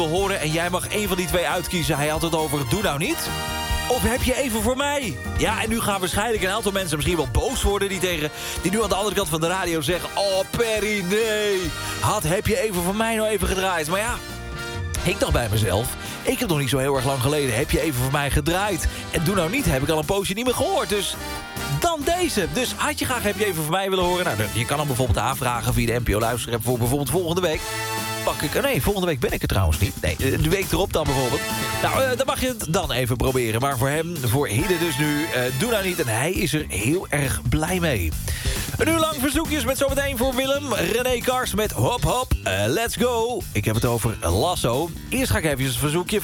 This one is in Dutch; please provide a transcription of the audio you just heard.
horen en jij mag één van die twee uitkiezen. Hij had het over doe nou niet. Of heb je even voor mij? Ja, en nu gaan waarschijnlijk een aantal mensen misschien wel boos worden... die nu aan de andere kant van de radio zeggen... Oh, Perry, nee. Heb je even voor mij nou even gedraaid? Maar ja, ik dacht bij mezelf... Ik heb nog niet zo heel erg lang geleden... Heb je even voor mij gedraaid? En doe nou niet, heb ik al een poosje niet meer gehoord. Dus dan deze. Dus had je graag heb je even voor mij willen horen? Nou, je kan dan bijvoorbeeld aanvragen via de NPO-luisterapp... voor bijvoorbeeld volgende week. Nee, volgende week ben ik er trouwens niet. Nee, de week erop dan bijvoorbeeld. Nou, dan mag je het dan even proberen. Maar voor hem, voor Hidde dus nu, doe nou niet. En hij is er heel erg blij mee. Een uur lang verzoekjes met zometeen voor Willem. René Kars met Hop Hop, Let's Go. Ik heb het over Lasso. Eerst ga ik even een verzoekje